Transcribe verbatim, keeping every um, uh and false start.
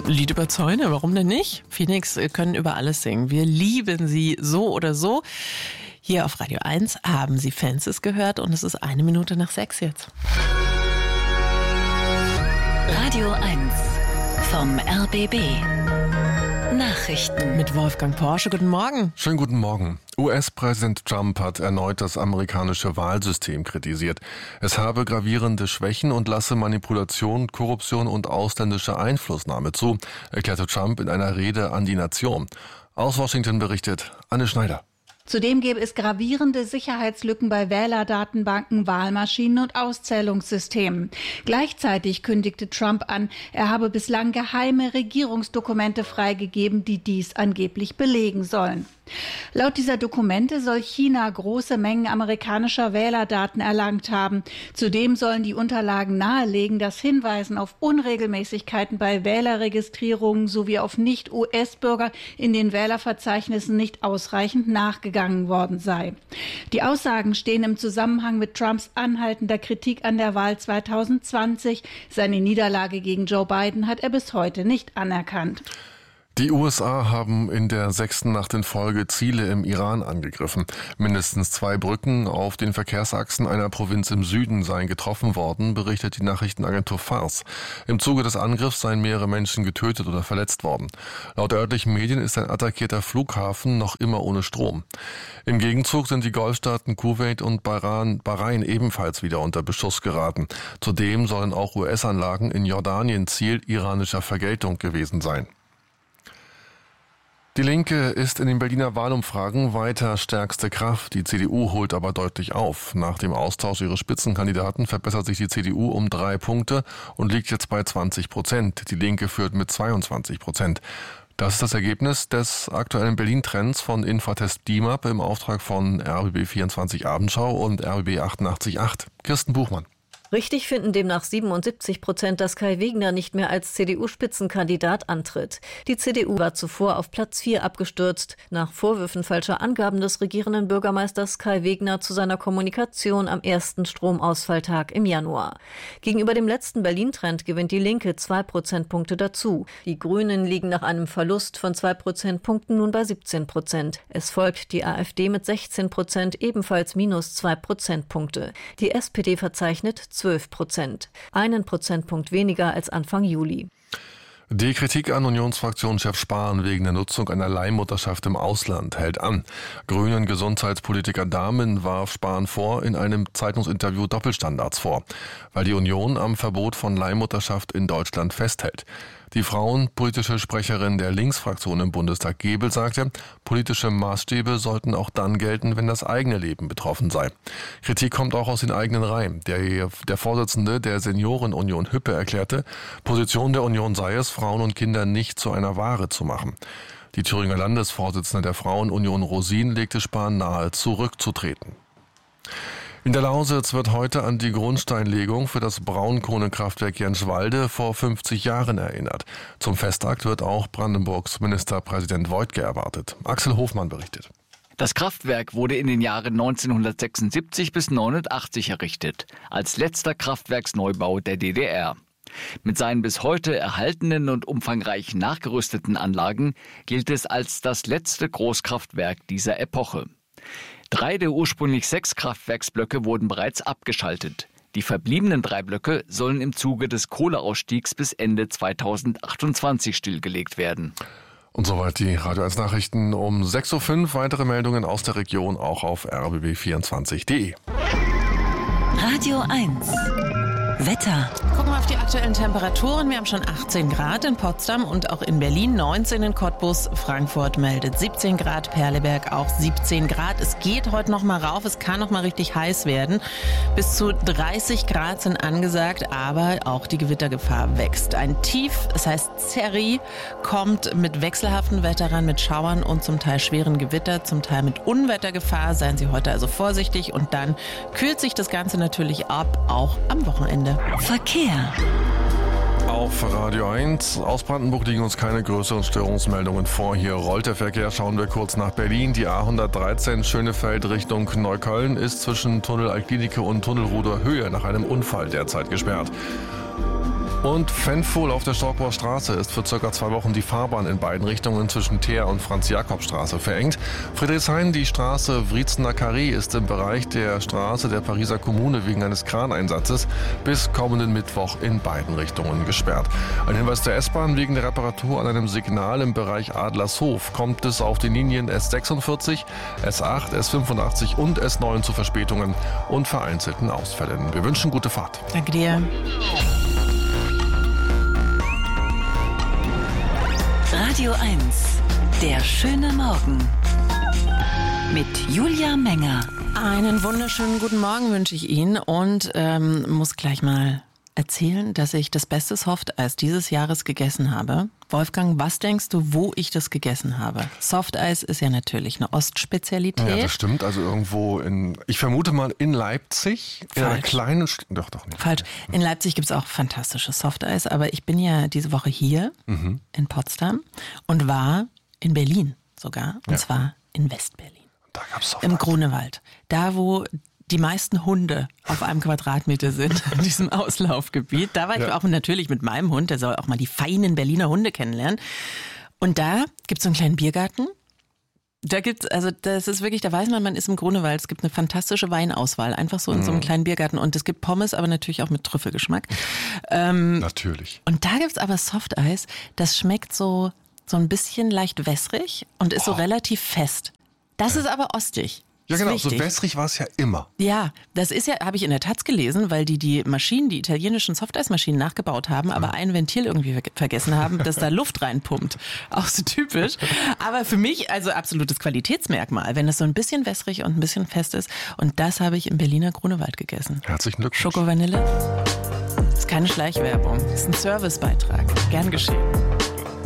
Lied über Zäune, warum denn nicht? Phoenix können über alles singen. Wir lieben sie so oder so. Hier auf Radio eins haben Sie Fences gehört und es ist eine Minute nach sechs jetzt. Radio eins vom R B B. Nachrichten mit Wolfgang Porsche. Guten Morgen. Schönen guten Morgen. U S-Präsident Trump hat erneut das amerikanische Wahlsystem kritisiert. Es habe gravierende Schwächen und lasse Manipulation, Korruption und ausländische Einflussnahme zu, erklärte Trump in einer Rede an die Nation. Aus Washington berichtet Anne Schneider. Zudem gäbe es gravierende Sicherheitslücken bei Wählerdatenbanken, Wahlmaschinen und Auszählungssystemen. Gleichzeitig kündigte Trump an, er habe bislang geheime Regierungsdokumente freigegeben, die dies angeblich belegen sollen. Laut dieser Dokumente soll China große Mengen amerikanischer Wählerdaten erlangt haben. Zudem sollen die Unterlagen nahelegen, dass Hinweisen auf Unregelmäßigkeiten bei Wählerregistrierungen sowie auf Nicht-U S-Bürger in den Wählerverzeichnissen nicht ausreichend nachgegangen worden sei. Die Aussagen stehen im Zusammenhang mit Trumps anhaltender Kritik an der Wahl zwanzig zwanzig. Seine Niederlage gegen Joe Biden hat er bis heute nicht anerkannt. Die U S A haben in der sechsten Nacht in Folge Ziele im Iran angegriffen. Mindestens zwei Brücken auf den Verkehrsachsen einer Provinz im Süden seien getroffen worden, berichtet die Nachrichtenagentur Fars. Im Zuge des Angriffs seien mehrere Menschen getötet oder verletzt worden. Laut örtlichen Medien ist ein attackierter Flughafen noch immer ohne Strom. Im Gegenzug sind die Golfstaaten Kuwait und Bahrain, Bahrain ebenfalls wieder unter Beschuss geraten. Zudem sollen auch U S-Anlagen in Jordanien Ziel iranischer Vergeltung gewesen sein. Die Linke ist in den Berliner Wahlumfragen weiter stärkste Kraft. Die C D U holt aber deutlich auf. Nach dem Austausch ihrer Spitzenkandidaten verbessert sich die C D U um drei Punkte und liegt jetzt bei zwanzig Prozent. Die Linke führt mit zweiundzwanzig Prozent. Das ist das Ergebnis des aktuellen Berlin-Trends von Infratest D I M A P im Auftrag von R B B vierundzwanzig Abendschau und R B B achtundachtzig Komma acht. Kirsten Buchmann. Richtig finden demnach siebenundsiebzig Prozent, dass Kai Wegner nicht mehr als C D U-Spitzenkandidat antritt. Die C D U war zuvor auf Platz vier abgestürzt, nach Vorwürfen falscher Angaben des regierenden Bürgermeisters Kai Wegner zu seiner Kommunikation am ersten Stromausfalltag im Januar. Gegenüber dem letzten Berlin-Trend gewinnt die Linke zwei Prozentpunkte dazu. Die Grünen liegen nach einem Verlust von zwei Prozentpunkten nun bei siebzehn Prozent. Es folgt die AfD mit sechzehn Prozent, ebenfalls minus zwei Prozentpunkte. Die S P D verzeichnet zwölf Prozent, einen Prozentpunkt weniger als Anfang Juli. Die Kritik an Unionsfraktionschef Spahn wegen der Nutzung einer Leihmutterschaft im Ausland hält an. Grünen Gesundheitspolitiker Dahmen warf Spahn vor, in einem Zeitungsinterview Doppelstandards vor, weil die Union am Verbot von Leihmutterschaft in Deutschland festhält. Die frauenpolitische Sprecherin der Linksfraktion im Bundestag Gebel sagte, politische Maßstäbe sollten auch dann gelten, wenn das eigene Leben betroffen sei. Kritik kommt auch aus den eigenen Reihen. Der, der Vorsitzende der Seniorenunion Hüppe erklärte, Position der Union sei es, Frauen und Kinder nicht zu einer Ware zu machen. Die Thüringer Landesvorsitzende der Frauenunion Rosin legte Spahn nahe, zurückzutreten. In der Lausitz wird heute an die Grundsteinlegung für das Braunkohlekraftwerk Jänschwalde vor fünfzig Jahren erinnert. Zum Festakt wird auch Brandenburgs Ministerpräsident Woidke erwartet. Axel Hofmann berichtet. Das Kraftwerk wurde in den Jahren neunzehnhundertsechsundsiebzig bis neunundachtzig errichtet, als letzter Kraftwerksneubau der D D R. Mit seinen bis heute erhaltenen und umfangreich nachgerüsteten Anlagen gilt es als das letzte Großkraftwerk dieser Epoche. Drei der ursprünglich sechs Kraftwerksblöcke wurden bereits abgeschaltet. Die verbliebenen drei Blöcke sollen im Zuge des Kohleausstiegs bis Ende zweitausendachtundzwanzig stillgelegt werden. Und soweit die Radio eins Nachrichten um sechs Uhr fünf. Weitere Meldungen aus der Region auch auf r b b vierundzwanzig punkt d e. Radio eins Wetter. Gucken wir auf die aktuellen Temperaturen. Wir haben schon achtzehn Grad in Potsdam und auch in Berlin, neunzehn in Cottbus. Frankfurt meldet siebzehn Grad, Perleberg auch siebzehn Grad. Es geht heute noch mal rauf, es kann noch mal richtig heiß werden. Bis zu dreißig Grad sind angesagt, aber auch die Gewittergefahr wächst. Ein Tief, es heißt Zerri, kommt mit wechselhaftem Wetter ran, mit Schauern und zum Teil schweren Gewitter, zum Teil mit Unwettergefahr. Seien Sie heute also vorsichtig und dann kühlt sich das Ganze natürlich ab, auch am Wochenende. Verkehr. Auf Radio eins. Aus Brandenburg liegen uns keine größeren Störungsmeldungen vor. Hier rollt der Verkehr. Schauen wir kurz nach Berlin. Die A hundertdreizehn Schönefeld Richtung Neukölln ist zwischen Tunnel Altklinike und Tunnel Ruder Höhe nach einem Unfall derzeit gesperrt. Und Fanfohl auf der Storkower Straße ist für circa zwei Wochen die Fahrbahn in beiden Richtungen zwischen Teer und Franz-Jakob-Straße verengt. Friedrichshain, die Straße Wriezener Carré, ist im Bereich der Straße der Pariser Kommune wegen eines Kraneinsatzes bis kommenden Mittwoch in beiden Richtungen gesperrt. Ein Hinweis der S-Bahn: wegen der Reparatur an einem Signal im Bereich Adlershof kommt es auf den Linien S sechsundvierzig, S acht, S fünfundachtzig und S neun zu Verspätungen und vereinzelten Ausfällen. Wir wünschen gute Fahrt. Danke dir. Radio eins, der schöne Morgen mit Julia Menger. Einen wunderschönen guten Morgen wünsche ich Ihnen und ähm, muss gleich mal erzählen, dass ich das beste Softeis dieses Jahres gegessen habe. Wolfgang, was denkst du, wo ich das gegessen habe? Softeis ist ja natürlich eine Ostspezialität. Ja, das stimmt. Also irgendwo in, ich vermute mal in Leipzig, in Falsch. einer kleinen, St- doch, doch nicht. Falsch. In Leipzig gibt es auch fantastisches Softeis, aber ich bin ja diese Woche hier Mhm. in Potsdam und war in Berlin sogar, und Ja. zwar in Westberlin. Da gab's Softeis. Im Grunewald. Da, wo die meisten Hunde auf einem Quadratmeter sind, in diesem Auslaufgebiet. Da war ich Ja. auch natürlich mit meinem Hund, der soll auch mal die feinen Berliner Hunde kennenlernen. Und da gibt es so einen kleinen Biergarten. Da gibt's, also das ist wirklich, da weiß man, man ist im Grunewald. Es gibt eine fantastische Weinauswahl, einfach so in so einem kleinen Biergarten. Und es gibt Pommes, aber natürlich auch mit Trüffelgeschmack. Ähm, Natürlich. und da gibt's aber Softeis, das schmeckt so, so ein bisschen leicht wässrig und ist so relativ fest. Das ist aber ostig. Ja, Ist genau, so wichtig. wässrig war es ja immer. Ja, das ist ja, habe ich in der Taz gelesen, weil die die Maschinen, die italienischen Softeismaschinen nachgebaut haben, aber ein Ventil irgendwie ver- vergessen haben, dass da Luft reinpumpt. Auch so typisch. Aber für mich also absolutes Qualitätsmerkmal, wenn es so ein bisschen wässrig und ein bisschen fest ist. Und das habe ich im Berliner Grunewald gegessen. Herzlichen Glückwunsch. Schoko Vanille. Das ist keine Schleichwerbung. Das ist ein Servicebeitrag. Gern geschehen.